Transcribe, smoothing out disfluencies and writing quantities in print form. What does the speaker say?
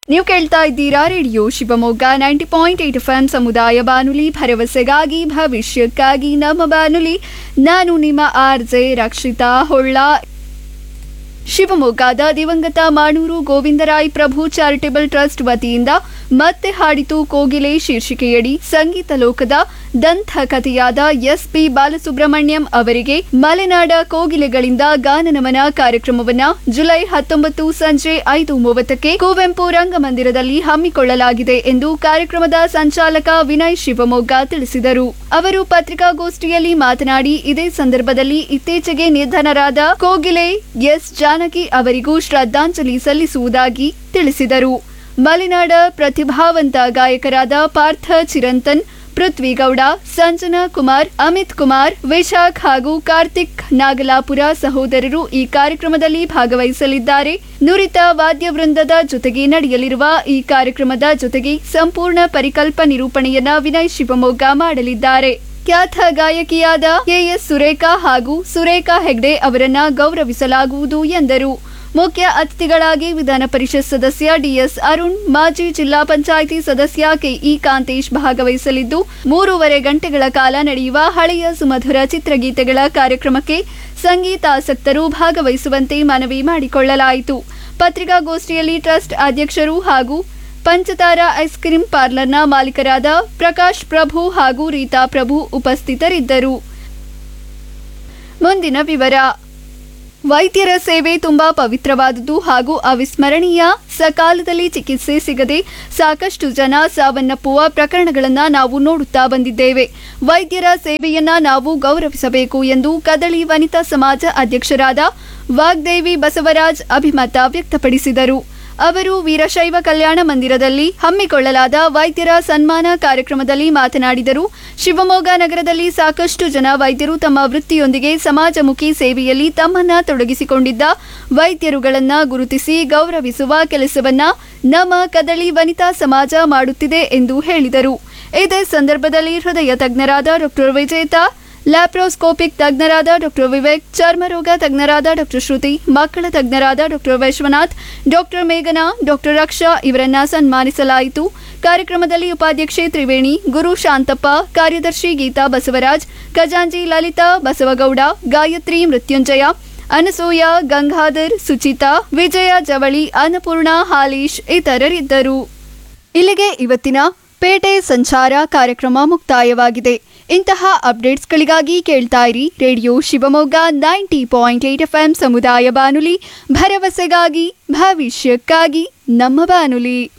ನೀವು ಕೇಳ್ತಾ ಇದ್ದೀರಾ ರೇಡಿಯೋ ಶಿವಮೊಗ್ಗ 90.8 FM ಸಮುದಾಯ ಬಾನುಲಿ ಭರವಸೆಗಾಗಿ ಭವಿಷ್ಯಕ್ಕಾಗಿ ನಮ್ಮ ಬಾನುಲಿ. ನಾನು ನಿಮ್ಮ RJ ರಕ್ಷಿತಾ ಹೊಳ್ಳ. ಶಿವಮೊಗ್ಗದ ದಿವಂಗತ ಮಾಣೂರು ಗೋವಿಂದರಾಯ್ ಪ್ರಭು ಚಾರಿಟೇಬಲ್ ಟ್ರಸ್ಟ್ ವತಿಯಿಂದ ಮತ್ತೆ ಹಾಡಿತು ಕೋಗಿಲೆ ಶೀರ್ಷಿಕೆಯಡಿ ಸಂಗೀತ ಲೋಕದ ದಂತಕಥೆಯಾದ SP ಬಾಲಸುಬ್ರಹ್ಮಣ್ಯಂ ಅವರಿಗೆ ಮಲೆನಾಡ ಕೋಗಿಲೆಗಳಿಂದ ಗಾನನಮನ ಕಾರ್ಯಕ್ರಮವನ್ನ ಜುಲೈ 19 ಸಂಜೆ 5:30ಕ್ಕೆ ಕುವೆಂಪು ರಂಗಮಂದಿರದಲ್ಲಿ ಹಮ್ಮಿಕೊಳ್ಳಲಾಗಿದೆ ಎಂದು ಕಾರ್ಯಕ್ರಮದ ಸಂಚಾಲಕ ವಿನಯ್ ಶಿವಮೊಗ್ಗ ತಿಳಿಸಿದರು. ಅವರು ಪತ್ರಿಕಾಗೋಷ್ಠಿಯಲ್ಲಿ ಮಾತನಾಡಿ ಇದೇ ಸಂದರ್ಭದಲ್ಲಿ ಇತ್ತೀಚೆಗೆ ನಿಧನರಾದ ಕೋಗಿಲೆ ಎಸ್ ಜಾನಕಿ ಅವರಿಗೂ ಶ್ರದ್ಧಾಂಜಲಿ ಸಲ್ಲಿಸುವುದಾಗಿ ತಿಳಿಸಿದರು. ಮಲೆನಾಡ ಪ್ರತಿಭಾವಂತ ಗಾಯಕರಾದ ಪಾರ್ಥ ಚಿರಂತನ್, ಪೃಥ್ವಿಗೌಡ, ಸಂಜನಾ ಕುಮಾರ್, ಅಮಿತ್ ಕುಮಾರ್, ವಿಶಾಖ್ ಹಾಗೂ ಕಾರ್ತಿಕ್ ನಾಗಲಾಪುರ ಸಹೋದರರು ಈ ಕಾರ್ಯಕ್ರಮದಲ್ಲಿ ಭಾಗವಹಿಸಲಿದ್ದಾರೆ. ನುರಿತ ವಾದ್ಯ ವೃಂದದ ಜೊತೆಗೆ ನಡೆಯಲಿರುವ ಈ ಕಾರ್ಯಕ್ರಮದ ಜೊತೆಗೆ ಸಂಪೂರ್ಣ ಪರಿಕಲ್ಪ ನಿರೂಪಣೆಯನ್ನ ವಿನಯ್ ಶಿವಮೊಗ್ಗ ಮಾಡಲಿದ್ದಾರೆ. ಖ್ಯಾತ ಗಾಯಕಿಯಾದ KS ಸುರೇಖಾ ಹಾಗೂ ಸುರೇಖಾ ಹೆಗ್ಡೆ ಅವರನ್ನ ಗೌರವಿಸಲಾಗುವುದು ಎಂದರು. ಮುಖ್ಯ ಅತಿಥಿಗಳಾಗಿ ವಿಧಾನ ಪರಿಷತ್ ಸದಸ್ಯ DS ಅರುಣ್, ಮಾಜಿ ಜಿಲ್ಲಾ ಪಂಚಾಯಿತಿ ಸದಸ್ಯ KE ಕಾಂತೇಶ್ ಭಾಗವಹಿಸಲಿದ್ದು 3.5 ಗಂಟೆಗಳ ಕಾಲ ನಡೆಯುವ ಹಳೆಯ ಸುಮಧುರ ಚಿತ್ರಗೀತೆಗಳ ಕಾರ್ಯಕ್ರಮಕ್ಕೆ ಸಂಗೀತಾಸಕ್ತರು ಭಾಗವಹಿಸುವಂತೆ ಮನವಿ ಮಾಡಿಕೊಳ್ಳಲಾಯಿತು. ಪತ್ರಿಕಾಗೋಷ್ಠಿಯಲ್ಲಿ ಟ್ರಸ್ಟ್ ಅಧ್ಯಕ್ಷರು ಹಾಗೂ ಪಂಚತಾರ ಐಸ್ ಕ್ರೀಂ ಪಾರ್ಲರ್ನ ಮಾಲೀಕರಾದ ಪ್ರಕಾಶ್ ಪ್ರಭು ಹಾಗೂ ರೀತಾ ಪ್ರಭು ಉಪಸ್ಥಿತರಿದ್ದರು. ಮುಂದಿನ ವಿವರ. ವೈದ್ಯರ ಸೇವೆ ತುಂಬಾ ಪವಿತ್ರವಾದುದು ಹಾಗೂ ಅವಿಸ್ಮರಣೀಯ. ಸಕಾಲದಲ್ಲಿ ಚಿಕಿತ್ಸೆ ಸಿಗದೆ ಸಾಕಷ್ಟು ಜನ ಸಾವನ್ನಪ್ಪುವ ಪ್ರಕರಣಗಳನ್ನು ನಾವು ನೋಡುತ್ತಾ ಬಂದಿದ್ದೇವೆ. ವೈದ್ಯರ ಸೇವೆಯನ್ನ ನಾವು ಗೌರವಿಸಬೇಕು ಎಂದು ಕದಳಿ ವನಿತಾ ಸಮಾಜ ಅಧ್ಯಕ್ಷರಾದ ವಾಗ್ದೇವಿ ಬಸವರಾಜ್ ಅಭಿಮತ ವ್ಯಕ್ತಪಡಿಸಿದರು. ಅವರು ವೀರಶೈವ ಕಲ್ಯಾಣ ಮಂದಿರದಲ್ಲಿ ಹಮ್ಮಿಕೊಳ್ಳಲಾದ ವೈದ್ಯರ ಸನ್ಮಾನ ಕಾರ್ಯಕ್ರಮದಲ್ಲಿ ಮಾತನಾಡಿದರು. ಶಿವಮೊಗ್ಗ ನಗರದಲ್ಲಿ ಸಾಕಷ್ಟು ಜನ ವೈದ್ಯರು ತಮ್ಮ ವೃತ್ತಿಯೊಂದಿಗೆ ಸಮಾಜಮುಖಿ ಸೇವೆಯಲ್ಲಿ ತಮ್ಮನ್ನ ತೊಡಗಿಸಿಕೊಂಡಿದ್ದ ವೈದ್ಯರುಗಳನ್ನ ಗುರುತಿಸಿ ಗೌರವಿಸುವ ಕೆಲಸವನ್ನ ನಮ್ಮ ಕದಳಿ ವನಿತಾ ಸಮಾಜ ಮಾಡುತ್ತಿದೆ ಎಂದು ಹೇಳಿದರು. ಇದೇ ಸಂದರ್ಭದಲ್ಲಿ ಹೃದಯ ತಜ್ಞರಾದ ಡಾ ವಿಜೇತಾ, ಲ್ಯಾಪ್ರೋಸ್ಕೋಪಿಕ್ ತಜ್ಞರಾದ ಡಾ ವಿವೇಕ್, ಚರ್ಮರೋಗ ತಜ್ಞರಾದ ಡಾ ಶ್ರುತಿ, ಮಕ್ಕಳ ತಜ್ಞರಾದ ಡಾ ವಿಶ್ವನಾಥ್, ಡಾ ಮೇಘನಾ, ಡಾ ರಕ್ಷಾ ಇವರನ್ನ ಸನ್ಮಾನಿಸಲಾಯಿತು. ಕಾರ್ಯಕ್ರಮದಲ್ಲಿ ಉಪಾಧ್ಯಕ್ಷೆ ತ್ರಿವೇಣಿ, ಗುರು ಶಾಂತಪ್ಪ, ಕಾರ್ಯದರ್ಶಿ ಗೀತಾ ಬಸವರಾಜ್, ಖಜಾಂಜಿ ಲಲಿತಾ, ಬಸವಗೌಡ, ಗಾಯತ್ರಿ, ಮೃತ್ಯುಂಜಯ, ಅನಸೂಯ, ಗಂಗಾಧರ್, ಸುಚಿತಾ, ವಿಜಯ ಜವಳಿ, ಅನ್ನಪೂರ್ಣ, ಹಾಲೀಶ್ ಇತರರಿದ್ದರು. ಇಲ್ಲಿಗೆ ಇವತ್ತಿನ ಪೇಟೆ ಸಂಚಾರ ಕಾರ್ಯಕ್ರಮ ಮುಕ್ತಾಯವಾಗಿದೆ. ಇಂತಹ ಅಪ್ಡೇಟ್ಸ್ಗಳಿಗಾಗಿ ಕೇಳ್ತಾ ಇರಿ ರೇಡಿಯೋ ಶಿವಮೊಗ್ಗ 90.8 FM ಸಮುದಾಯ ಬಾನುಲಿ ಭರವಸೆಗಾಗಿ ಭವಿಷ್ಯಕ್ಕಾಗಿ ನಮ್ಮ ಬಾನುಲಿ.